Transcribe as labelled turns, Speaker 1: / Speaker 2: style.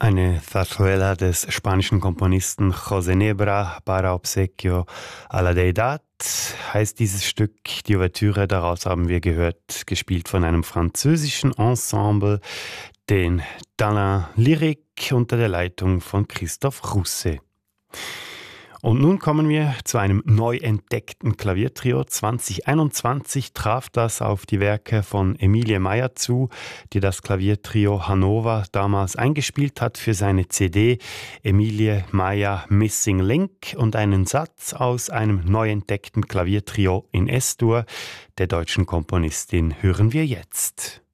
Speaker 1: Eine Zarzuela des spanischen Komponisten José Nebra para Obsequio a la Deidad heißt dieses Stück. Die Ouvertüre daraus haben wir gehört, gespielt von einem französischen Ensemble, den Dalin Lyrique unter der Leitung von Christophe Rousset. Und nun kommen wir zu einem neu entdeckten Klaviertrio. 2021 traf das auf die Werke von Emilie Meyer zu, die das Klaviertrio Hannover damals eingespielt hat für seine CD Emilie Meyer Missing Link, und einen Satz aus einem neu entdeckten Klaviertrio in S-Dur der deutschen Komponistin hören wir jetzt.